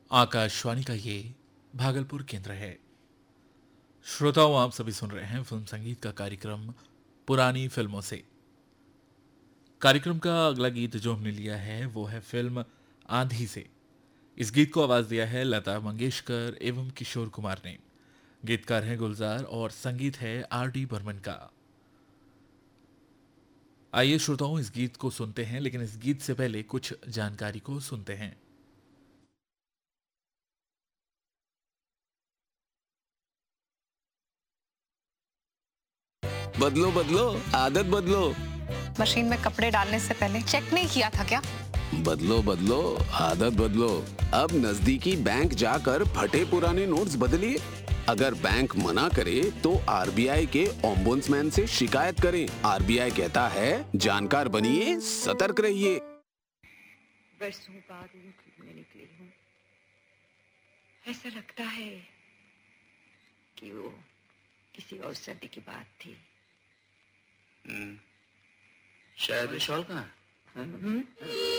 आकाशवाणी का ये भागलपुर केंद्र है। श्रोताओं, आप सभी सुन रहे हैं फिल्म संगीत का कार्यक्रम पुरानी फिल्मों से। कार्यक्रम का अगला गीत जो हमने लिया है वो है फिल्म आंधी से। इस गीत को आवाज दिया है लता मंगेशकर एवं किशोर कुमार ने। गीतकार हैं गुलजार और संगीत है आर डी बर्मन का। आइए श्रोताओं, इस गीत को सुनते हैं, लेकिन इस गीत से पहले कुछ जानकारी को सुनते हैं। बदलो बदलो आदत बदलो। मशीन में कपड़े डालने से पहले चेक नहीं किया था क्या? बदलो बदलो आदत बदलो। अब नजदीकी बैंक जाकर फटे पुराने नोट्स बदलिए। अगर बैंक मना करे तो आरबीआई के ओम्बुड्समैन से शिकायत करें। आरबीआई कहता है जानकार बनिए, सतर्क रहिए। बरसों बाद ऊँट में निकली हूँ। ऐसा लगता है कि वो किसी और सर्दी की बात थी। शायद विशाल कहाँ है?